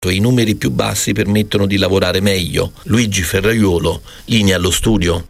e i numeri più bassi permettono di lavorare meglio. Luigi Ferraiuolo, linea allo studio.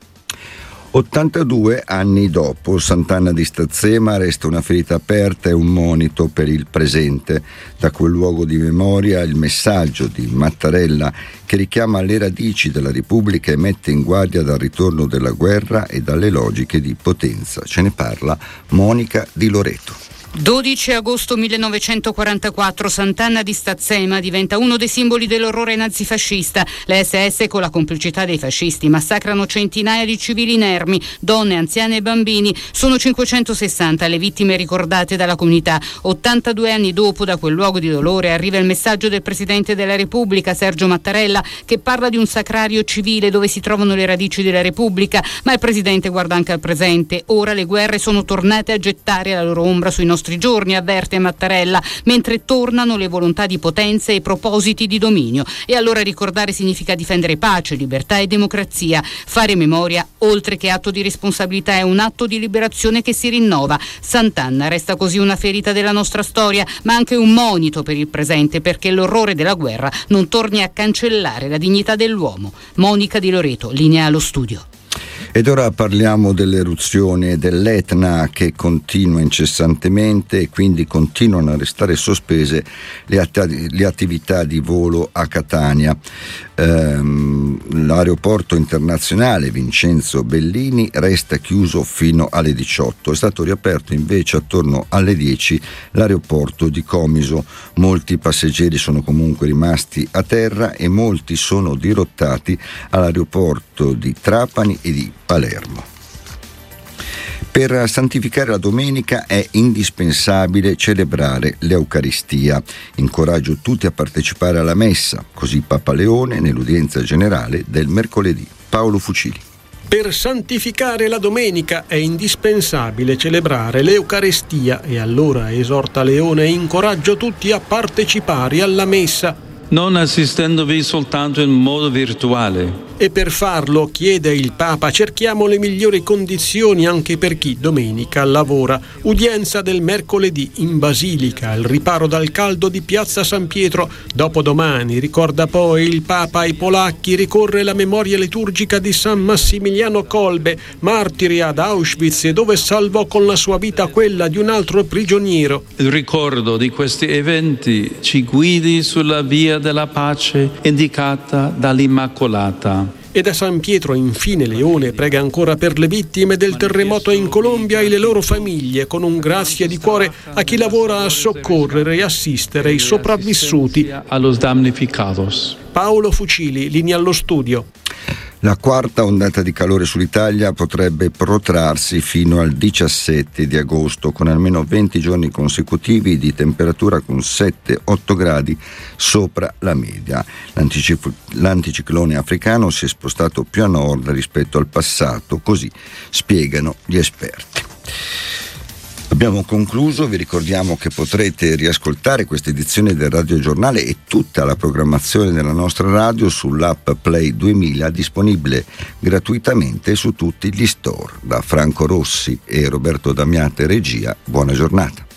82 anni dopo, Sant'Anna di Stazzema resta una ferita aperta e un monito per il presente. Da quel luogo di memoria il messaggio di Mattarella che richiama le radici della Repubblica e mette in guardia dal ritorno della guerra e dalle logiche di potenza. Ce ne parla Monica Di Loreto. 12 agosto 1944, Sant'Anna di Stazzema diventa uno dei simboli dell'orrore nazifascista. Le SS, con la complicità dei fascisti, massacrano centinaia di civili inermi, donne, anziani e bambini. Sono 560 le vittime ricordate dalla comunità. 82 anni dopo, da quel luogo di dolore, arriva il messaggio del Presidente della Repubblica, Sergio Mattarella, che parla di un sacrario civile dove si trovano le radici della Repubblica. Ma il Presidente guarda anche al presente. Ora le guerre sono tornate a gettare la loro ombra sui nostri giorni, avverte Mattarella, mentre tornano le volontà di potenza e i propositi di dominio. E allora ricordare significa difendere pace, libertà e democrazia. Fare memoria, oltre che atto di responsabilità, è un atto di liberazione che si rinnova. Sant'Anna resta così una ferita della nostra storia, ma anche un monito per il presente, perché l'orrore della guerra non torni a cancellare la dignità dell'uomo. Monica Di Loreto, linea allo studio. Ed ora parliamo dell'eruzione dell'Etna che continua incessantemente e quindi continuano a restare sospese le attività di volo a Catania. L'aeroporto internazionale Vincenzo Bellini resta chiuso fino alle 18. È stato riaperto invece attorno alle 10 l'aeroporto di Comiso. Molti passeggeri sono comunque rimasti a terra e molti sono dirottati all'aeroporto di Trapani e di Palermo. Per santificare la domenica è indispensabile celebrare l'Eucaristia. Incoraggio tutti a partecipare alla messa, così Papa Leone nell'udienza generale del mercoledì. Paolo Fucili. Per santificare la domenica è indispensabile celebrare l'Eucaristia e allora esorta Leone e incoraggio tutti a partecipare alla messa, non assistendovi soltanto in modo virtuale. E per farlo, chiede il Papa, cerchiamo le migliori condizioni anche per chi domenica lavora. Udienza del mercoledì in Basilica, al riparo dal caldo di Piazza San Pietro. Dopodomani, ricorda poi il Papa ai polacchi, ricorre la memoria liturgica di San Massimiliano Kolbe, martire ad Auschwitz, dove salvò con la sua vita quella di un altro prigioniero. Il ricordo di questi eventi ci guidi sulla via della pace indicata dall'Immacolata. E da San Pietro infine Leone prega ancora per le vittime del terremoto in Colombia e le loro famiglie, con un grazie di cuore a chi lavora a soccorrere e assistere i sopravvissuti. A los damnificados. Paolo Fucili, linea allo studio. La quarta ondata di calore sull'Italia potrebbe protrarsi fino al 17 di agosto, con almeno 20 giorni consecutivi di temperatura con 7-8 gradi sopra la media. L'anticiclone africano si è spostato più a nord rispetto al passato, così spiegano gli esperti. Abbiamo concluso, vi ricordiamo che potrete riascoltare questa edizione del radiogiornale e tutta la programmazione della nostra radio sull'app Play 2000, disponibile gratuitamente su tutti gli store. Da Franco Rossi e Roberto Damiate regia, buona giornata.